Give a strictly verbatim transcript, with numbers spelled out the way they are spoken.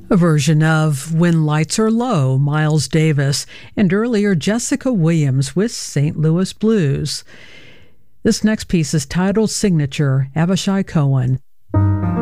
A version of When Lights Are Low, Miles Davis, and earlier Jessica Williams with Saint Louis Blues. This next piece is titled Signature, Avishai Cohen.